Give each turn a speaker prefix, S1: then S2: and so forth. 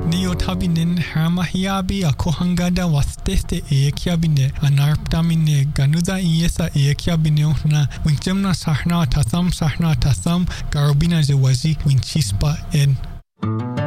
S1: Neotabinen Haramahiabi a Kohangada was teste Ekiabine, Anarptamine, Ganuda Iesa Ekiabine, Winchemna Sahna Tasam Sahna Tasam, Garubina Zewazi, Winchispa Ed.